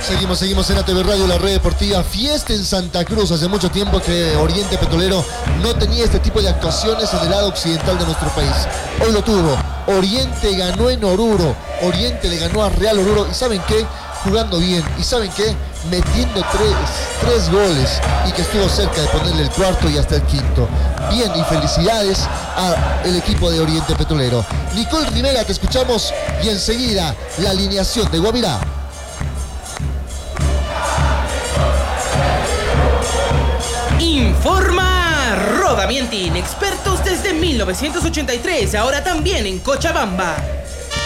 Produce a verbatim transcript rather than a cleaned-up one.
Seguimos, seguimos en A T V Radio, la red deportiva. Fiesta en Santa Cruz. Hace mucho tiempo que Oriente Petrolero no tenía este tipo de actuaciones en el lado occidental de nuestro país. Hoy lo tuvo. Oriente ganó en Oruro. Oriente le ganó a Real Oruro. ¿Y saben qué? Jugando bien. ¿Y saben qué? Metiendo tres, tres goles. Y que estuvo cerca de ponerle el cuarto y hasta el quinto. Bien, y felicidades al equipo de Oriente Petrolero. Nicole Rivera, te escuchamos. Y enseguida, la alineación de Guavirá. Informa Roda Mientin, expertos desde mil novecientos ochenta y tres, ahora también en Cochabamba.